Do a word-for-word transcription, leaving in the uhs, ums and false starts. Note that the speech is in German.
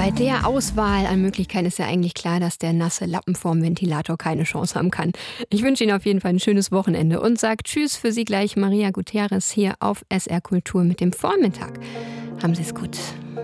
Bei der Auswahl an Möglichkeiten ist ja eigentlich klar, dass der nasse Lappen vorm Ventilator keine Chance haben kann. Ich wünsche Ihnen auf jeden Fall ein schönes Wochenende und sage Tschüss für Sie gleich, Maria Gutierrez hier auf S R Kultur mit dem Vormittag. Haben Sie es gut.